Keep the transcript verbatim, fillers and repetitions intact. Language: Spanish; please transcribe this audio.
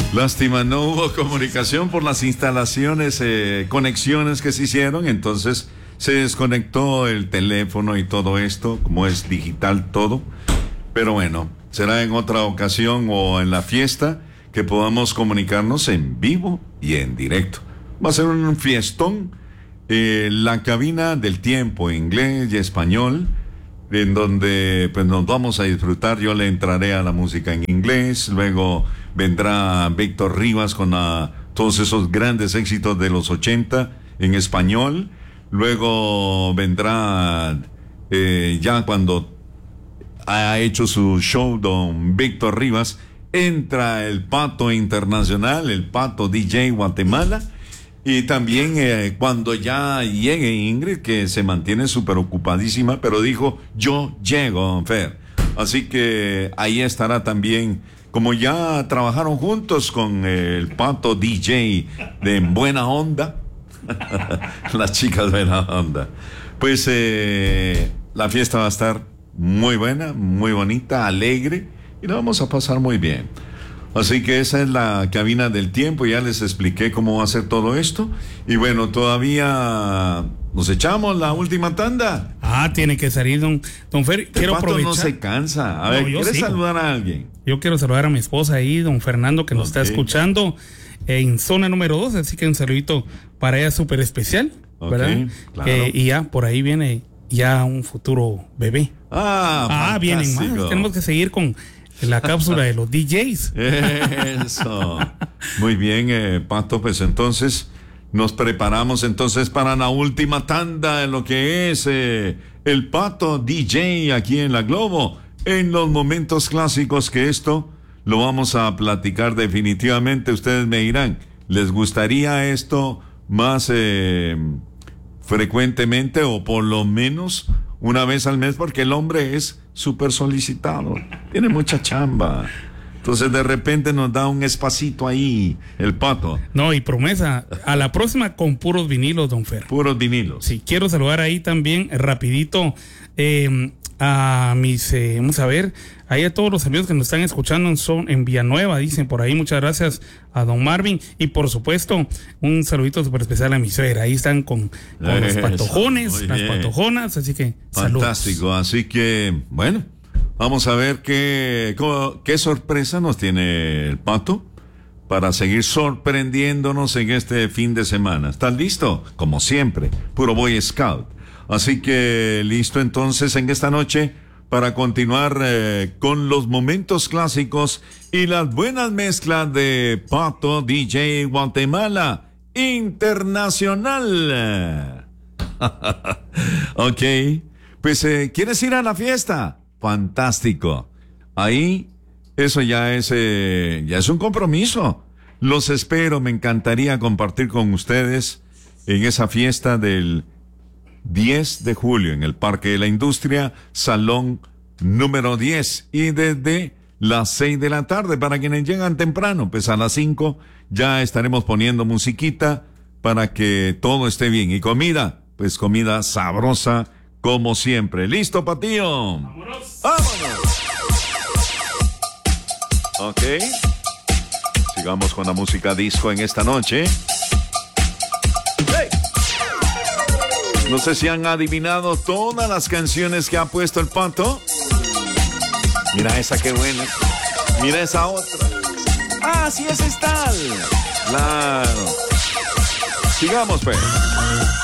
Lástima, no hubo comunicación por las instalaciones, eh, conexiones que se hicieron, entonces se desconectó el teléfono y todo esto, como es digital todo. Pero bueno, será en otra ocasión o en la fiesta que podamos comunicarnos en vivo y en directo. Va a ser un fiestón, eh, la cabina del tiempo, inglés y español, en donde pues nos vamos a disfrutar. Yo le entraré a la música en inglés, luego vendrá Víctor Rivas con uh, todos esos grandes éxitos de los ochenta en español, luego vendrá eh, ya cuando ha hecho su show don Víctor Rivas, entra el Pato Internacional, el Pato D J Guatemala. Y también eh, cuando ya llegue Ingrid, que se mantiene súper ocupadísima, pero dijo, yo llego, Fer. Así que ahí estará también, como ya trabajaron juntos con el Pato D J de Buena Onda, las chicas Buena Onda. Pues eh, la fiesta va a estar muy buena, muy bonita, alegre, y la vamos a pasar muy bien. Así que esa es la cabina del tiempo, ya les expliqué cómo va a ser todo esto. Y bueno, todavía nos echamos la última tanda. Ah, tiene que salir, don, don Fer. Quiero Pato aprovechar. no se cansa. A ver, No, ¿quieres sigo. saludar a alguien? Yo quiero saludar a mi esposa ahí, don Fernando, que nos Okay. está escuchando en zona número dos, así que un saludito para ella súper especial, ¿verdad? Okay, claro. Eh, y ya, por ahí viene ya un futuro bebé. Ah, Ah, vienen fantástico. más. Tenemos que seguir con la cápsula de los D Js. Eso. Muy bien, eh, Pato, pues entonces nos preparamos entonces para la última tanda en lo que es eh, el Pato D J aquí en la Globo, en los momentos clásicos, que esto lo vamos a platicar definitivamente. Ustedes me dirán, ¿les gustaría esto más eh, frecuentemente o por lo menos una vez al mes? Porque el hombre es súper solicitado, tiene mucha chamba. Entonces de repente nos da un espacito ahí el Pato. No, y promesa, a la próxima con puros vinilos, don Fer. Puros vinilos. Sí, quiero saludar ahí también, eh, rapidito, eh, a mis, eh, vamos a ver, ahí a todos los amigos que nos están escuchando en, son, en Villanueva, dicen por ahí, muchas gracias a don Marvin, y por supuesto, un saludito súper especial a mi suegra, ahí están con, con los Eso, patojones, muy las bien. patojonas, así que saludos. Fantástico, así que, bueno, vamos a ver qué, cómo- qué sorpresa nos tiene el Pato para seguir sorprendiéndonos en este fin de semana. ¿Estás listo? Como siempre, puro Boy Scout. Así que listo entonces en esta noche para continuar eh, con los momentos clásicos y las buenas mezclas de Pato D J Guatemala Internacional. Ok, pues eh, ¿quieres ir a la fiesta? Fantástico. Ahí, eso ya es, eh, ya es un compromiso. Los espero, me encantaría compartir con ustedes en esa fiesta del diez de julio en el Parque de la Industria, salón número diez, y desde las seis de la tarde para quienes llegan temprano, pues a las cinco ya estaremos poniendo musiquita para que todo esté bien, y comida, pues comida sabrosa como siempre. ¿Listo, Patillo? ¡Vámonos! ¡Vámonos! Ok, sigamos con la música disco en esta noche. No sé si han adivinado todas las canciones que ha puesto el Pato. Mira esa, qué buena. Mira esa otra. Ah, sí, esa es tal. Claro. Sigamos, pues.